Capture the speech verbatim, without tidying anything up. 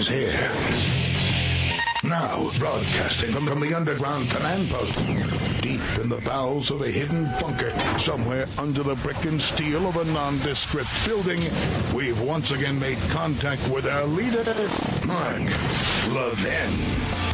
is here. Now, broadcasting from, from the underground command post, deep in the bowels of a hidden bunker, somewhere under the brick and steel of a nondescript building, we've once again made contact with our leader, Mark Levin.